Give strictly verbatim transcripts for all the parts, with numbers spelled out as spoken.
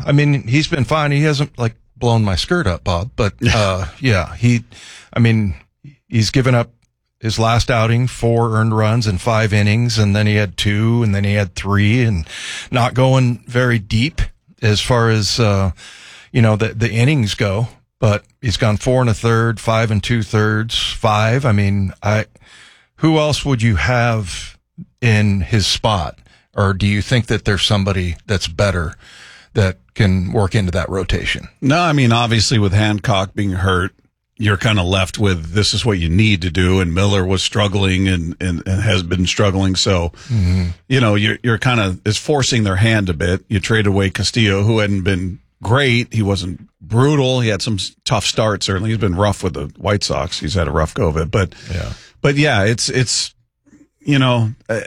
I mean, he's been fine. He hasn't like blown my skirt up, Bob, but, uh, yeah, he, I mean, he's given up his last outing, four earned runs in five innings, and then he had two, and then he had three, and not going very deep as far as, uh, you know, the, the innings go, but he's gone four and a third, five and two thirds, five. I mean, I, who else would you have in his spot? Or do you think that there's somebody that's better that can work into that rotation? No, I mean, obviously with Hancock being hurt, you're kind of left with this is what you need to do. And Miller was struggling and, and, and has been struggling. So, mm-hmm. you know, you're, you're kind of is forcing their hand a bit. You trade away Castillo, who hadn't been great. He wasn't brutal. He had some tough starts. Certainly he's been rough with the White Sox. He's had a rough go of it, but, yeah, but yeah, it's, it's, you know, uh,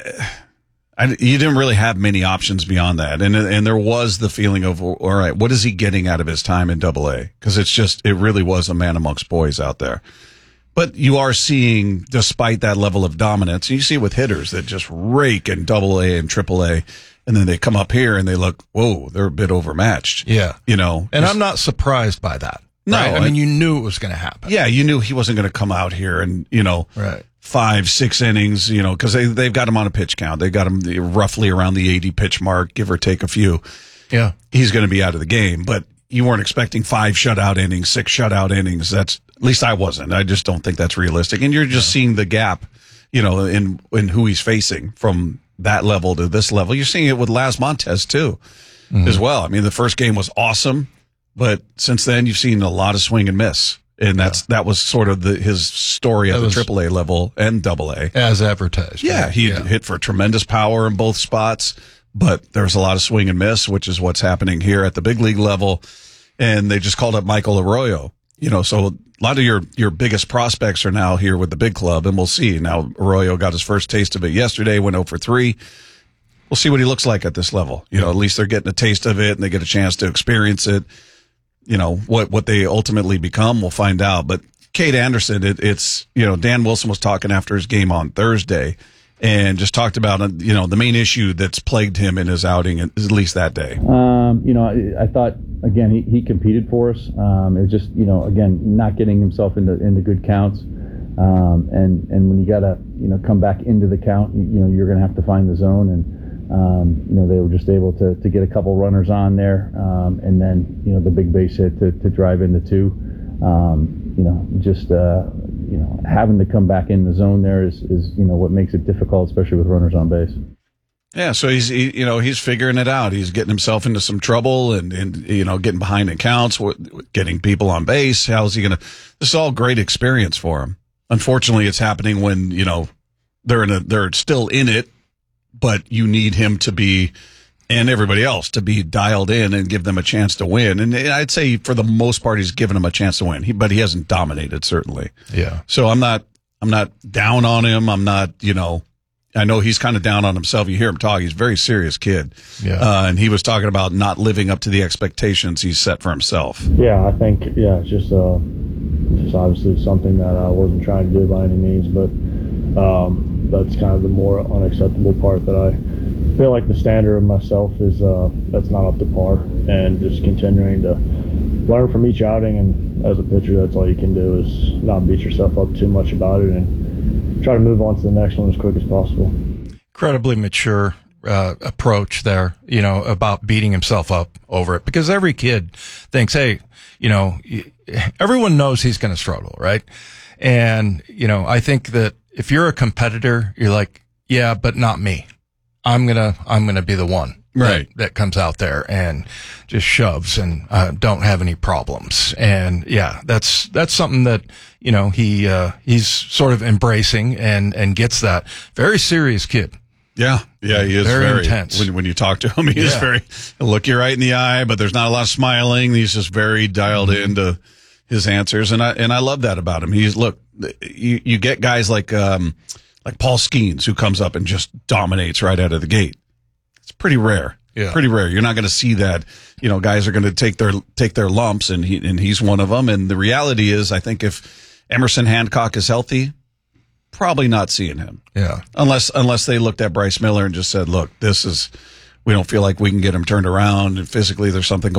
I, you didn't really have many options beyond that. And and there was the feeling of, all right, what is he getting out of his time in Double A? Because it's just, it really was a man amongst boys out there. But you are seeing, despite that level of dominance, and you see it with hitters that just rake in Double A and Triple A, and then they come up here and they look, whoa, they're a bit overmatched. Yeah. You know. And I'm not surprised by that. No. Right? I mean, you knew it was going to happen. Yeah, you knew he wasn't going to come out here and, you know. Right. Five, six innings, you know, because they, they've got him on a pitch count. They've got him roughly around the eighty pitch mark, give or take a few. Yeah. He's going to be out of the game, but you weren't expecting five shutout innings, six shutout innings. That's, at least I wasn't. I just don't think that's realistic. And you're just yeah. seeing the gap, you know, in, in who he's facing from that level to this level. You're seeing it with Las Montes too, mm-hmm. as well. I mean, the first game was awesome, but since then you've seen a lot of swing and miss. And that's yeah. that was sort of the his story at that the Triple A level and Double A, as advertised. Yeah, right? he yeah. hit for tremendous power in both spots, but there's a lot of swing and miss, which is what's happening here at the big league level. And they just called up Michael Arroyo. You know, so a lot of your your biggest prospects are now here with the big club, and we'll see. Now Arroyo got his first taste of it yesterday, went oh for three. We'll see what he looks like at this level. You know, at least they're getting a taste of it, and they get a chance to experience it. You know, what, what they ultimately become, we'll find out. But Cade Anderson, it, it's, you know, Dan Wilson was talking after his game on Thursday and just talked about, you know, the main issue that's plagued him in his outing, at least that day. Um, you know, I, I thought, again, he, he competed for us. Um, it was just, you know, again, not getting himself into, into good counts. Um, and, and when you got to, you know, come back into the count, you, you know, you're going to have to find the zone. And, Um, you know, they were just able to, to get a couple runners on there, um, and then, you know, the big base hit to, to drive into two. Um, you know, just, uh, you know, having to come back in the zone there is, is, you know, what makes it difficult, especially with runners on base. Yeah, so he's, he, you know, he's figuring it out. He's getting himself into some trouble and, and you know, getting behind accounts, getting people on base. How's he going to, this is all great experience for him. Unfortunately, it's happening when, you know, they're in a, they're still in it. But you need him to be, and everybody else to be dialed in and give them a chance to win. And I'd say for the most part, he's given them a chance to win. He, but he hasn't dominated, certainly. Yeah. So I'm not, I'm not down on him. I'm not, you know, I know he's kind of down on himself. You hear him talk. He's a very serious kid. Yeah. Uh, and he was talking about not living up to the expectations he's set for himself. Yeah, I think, yeah, it's just, uh, just obviously something that I wasn't trying to do by any means, but, um, that's kind of the more unacceptable part, that I feel like the standard of myself is uh, that's not up to par, and just continuing to learn from each outing. And as a pitcher, that's all you can do, is not beat yourself up too much about it and try to move on to the next one as quick as possible. Incredibly mature uh, approach there, you know, about beating himself up over it, because every kid thinks, hey, you know, everyone knows he's going to struggle, right? And, you know, I think that if you're a competitor, you're like, yeah, but not me. I'm gonna, I'm gonna be the one right that, that comes out there and just shoves and uh, don't have any problems. And yeah, that's that's something that, you know, he uh, he's sort of embracing and and gets that. Very serious kid. Yeah, yeah, he is very, very intense. When, when you talk to him, he yeah. is very he'll look you right in the eye, but there's not a lot of smiling. He's just very dialed mm-hmm. into his answers, and I and I love that about him. He's look, you you get guys like um like Paul Skeens, who comes up and just dominates right out of the gate. It's pretty rare. Yeah. Pretty rare. You're not going to see that. You know, guys are going to take their take their lumps, and he and he's one of them. And the reality is, I think if Emerson Hancock is healthy, probably not seeing him. Yeah. Unless unless they looked at Bryce Miller and just said, "Look, this is we don't feel like we can get him turned around, and physically there's something going